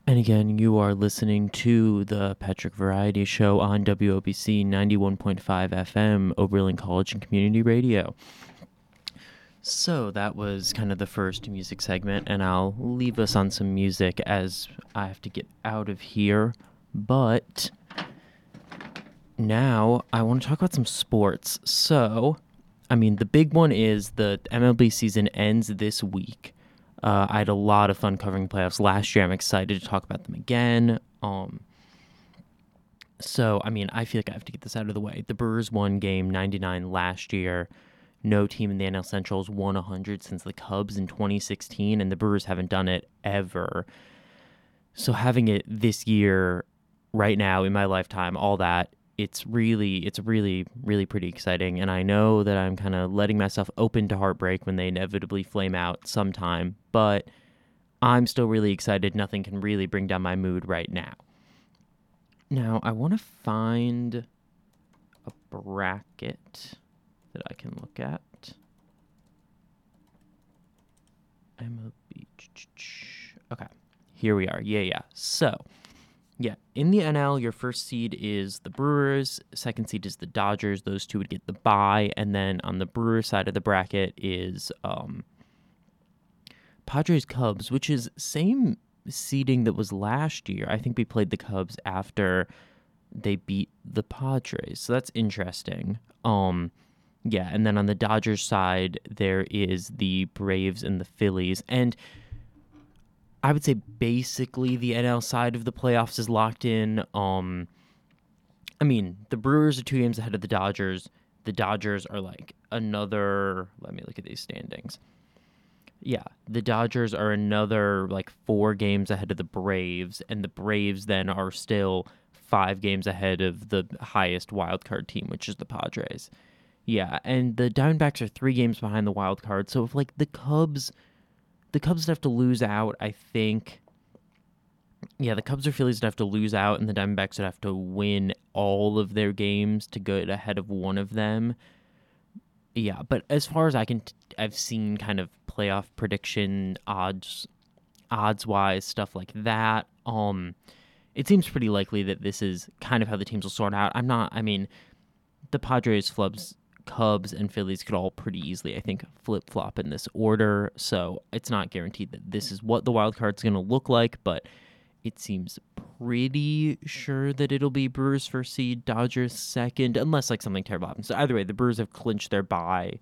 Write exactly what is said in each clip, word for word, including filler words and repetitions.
And again, you are listening to the Patrick Variety Show on W O B C ninety-one point five F M, Oberlin College and Community Radio. So that was kind of the first music segment, and I'll leave us on some music as I have to get out of here. But now I want to talk about some sports. So, I mean, the big one is the M L B season ends this week. Uh, I had a lot of fun covering playoffs last year. I'm excited to talk about them again. Um, so, I mean, I feel like I have to get this out of the way. The Brewers won game ninety-nine last year. No team in the N L Central has won one hundred since the Cubs in twenty sixteen, and the Brewers haven't done it ever. So having it this year, right now, in my lifetime, all that, it's really, it's really, really pretty exciting. And I know that I'm kind of letting myself open to heartbreak when they inevitably flame out sometime, but I'm still really excited. Nothing can really bring down my mood right now. Now, I want to find a bracket that I can look at. M L B. Okay, here we are. Yeah, yeah. So, yeah, in the N L, your first seed is the Brewers, second seed is the Dodgers. Those two would get the bye, and then on the Brewers side of the bracket is um, Padres Cubs, which is same seeding that was last year. I think we played the Cubs after they beat the Padres, so that's interesting. Um, yeah, and then on the Dodgers side, there is the Braves and the Phillies, and I would say basically the N L side of the playoffs is locked in. Um, I mean, the Brewers are two games ahead of the Dodgers. The Dodgers are like another, let me look at these standings. Yeah, the Dodgers are another like four games ahead of the Braves, and the Braves then are still five games ahead of the highest wildcard team, which is the Padres. Yeah, and the Diamondbacks are three games behind the wild card. So if like the Cubs, the Cubs would have to lose out, I think. Yeah, the Cubs or Phillies would have to lose out, and the Diamondbacks would have to win all of their games to get ahead of one of them. Yeah, but as far as I can, t- I've seen kind of playoff prediction odds, odds wise stuff like that. Um, it seems pretty likely that this is kind of how the teams will sort out. I'm not. I mean, the Padres, Flubs, Cubs, and Phillies could all pretty easily, I think, flip flop in this order. So it's not guaranteed that this is what the wild card's going to look like, but it seems pretty sure that it'll be Brewers first seed, Dodgers second, unless like something terrible happens. So either way, the Brewers have clinched their bye.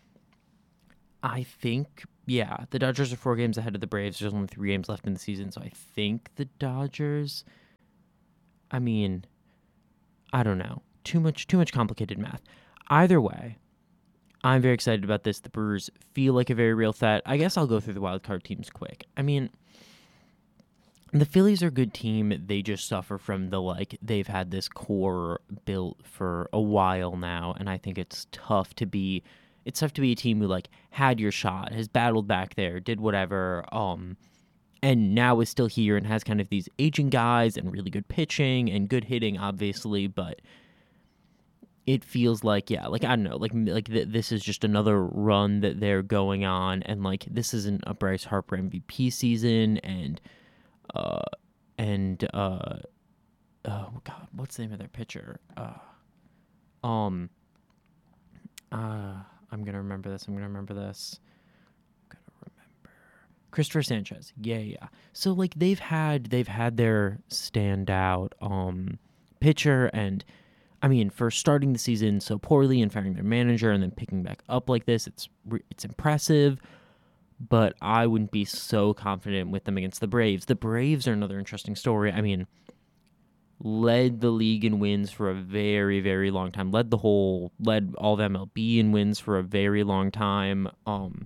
I think, yeah, the Dodgers are four games ahead of the Braves. There's only three games left in the season, so I think the Dodgers. I mean, I don't know. Too much, too much complicated math. Either way, I'm very excited about this. The Brewers feel like a very real threat. I guess I'll go through the wild card teams quick. I mean, the Phillies are a good team. They just suffer from the, like, they've had this core built for a while now, and I think it's tough to be, it's tough to be a team who, like, had your shot, has battled back there, did whatever, um, and now is still here and has kind of these aging guys and really good pitching and good hitting, obviously, but it feels like, yeah, like, I don't know, like, like th- this is just another run that they're going on, and, like, this isn't a Bryce Harper M V P season, and, uh, and, uh, oh, God, what's the name of their pitcher? Uh, um, uh, I'm gonna remember this, I'm gonna remember this, I'm gonna remember, Christopher Sanchez, yeah, yeah, so, like, they've had, they've had their standout, um, pitcher, and I mean, for starting the season so poorly and firing their manager and then picking back up like this, it's it's impressive, but I wouldn't be so confident with them against the Braves. The Braves are another interesting story. I mean, led the league in wins for a very, very long time. Led the whole, led all of M L B in wins for a very long time. Um,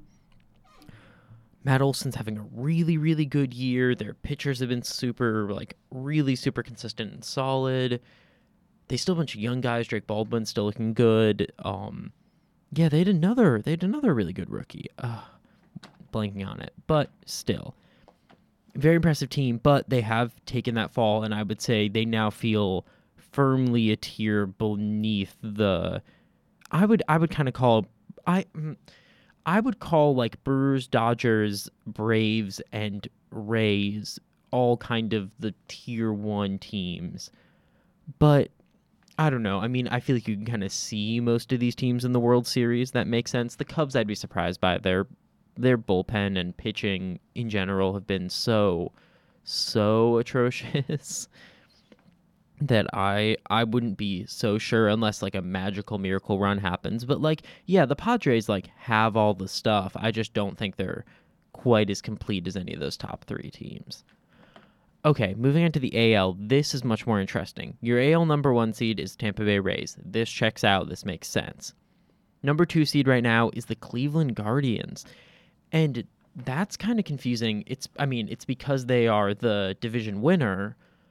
Matt Olson's having a really, really good year. Their pitchers have been super, like, really super consistent and solid. They still have a bunch of young guys. Drake Baldwin's still looking good. Um, yeah, they had another. They had another really good rookie. Uh, blanking on it, but still, very impressive team. But they have taken that fall, and I would say they now feel firmly a tier beneath the. I would. I would kind of call. I. I would call like Brewers, Dodgers, Braves, and Rays all kind of the tier one teams. But I don't know. I mean, I feel like you can kind of see most of these teams in the World Series. That makes sense. The Cubs, I'd be surprised by. Their their bullpen and pitching in general have been so, so atrocious that I I wouldn't be so sure unless like a magical miracle run happens. But like, yeah, the Padres like have all the stuff. I just don't think they're quite as complete as any of those top three teams. Okay, moving on to the A L, this is much more interesting. Your A L number one seed is Tampa Bay Rays. This checks out. This makes sense. Number two seed right now is the Cleveland Guardians. And that's kind of confusing. It's, I mean, it's because they are the division winner,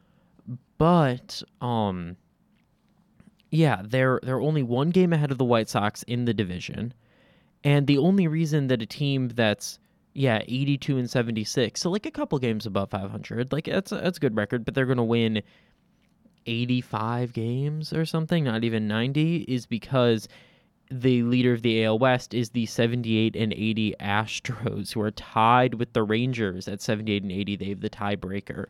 but, um, yeah, they're, they're only one game ahead of the White Sox in the division. And the only reason that a team that's Yeah, eighty-two and seventy-six. So like a couple games above five hundred. Like that's a, that's a good record, but they're going to win eighty-five games or something, not even ninety, is because the leader of the A L West is the seventy-eight and eighty Astros, who are tied with the Rangers at seventy-eight and eighty. They have the tiebreaker.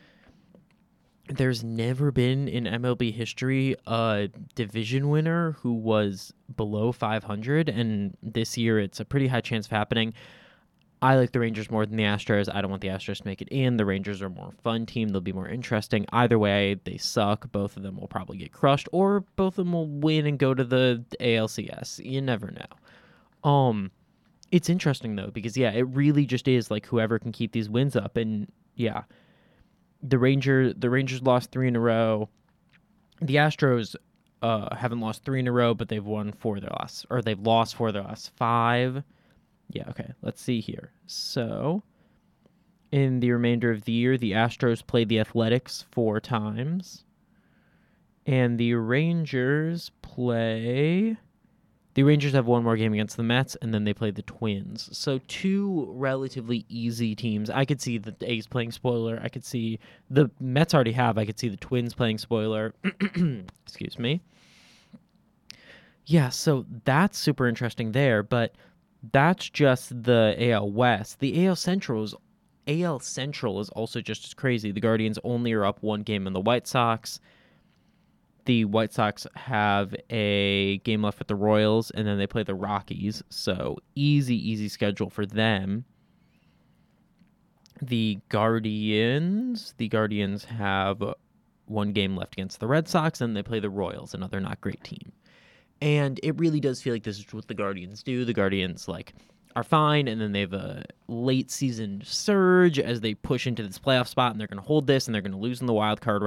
There's never been in M L B history a division winner who was below five hundred, and this year it's a pretty high chance of happening. I like the Rangers more than the Astros. I don't want the Astros to make it in. The Rangers are a more fun team. They'll be more interesting. Either way, they suck. Both of them will probably get crushed, or both of them will win and go to the A L C S. You never know. Um, it's interesting, though, because, yeah, it really just is like whoever can keep these wins up. And, yeah, the Ranger, the Rangers lost three in a row. The Astros uh, haven't lost three in a row, but they've won four of their last, or they've lost four of their last five. Yeah, okay, let's see here. So, in the remainder of the year, the Astros played the Athletics four times. And the Rangers play... The Rangers have one more game against the Mets, and then they play the Twins. So, two relatively easy teams. I could see the A's playing spoiler. I could see... The Mets already have. I could see the Twins playing spoiler. Excuse me. Yeah, so that's super interesting there, but... That's just the A L West. The A L Central is A L Central is also just as crazy. The Guardians only are up one game on the White Sox. The White Sox have a game left with the Royals, and then they play the Rockies. So easy, easy schedule for them. The Guardians, the Guardians have one game left against the Red Sox, and they play the Royals, another not great team. And it really does feel like this is what the Guardians do. The Guardians, like, are fine, and then they have a late-season surge as they push into this playoff spot, and they're going to hold this, and they're going to lose in the wild card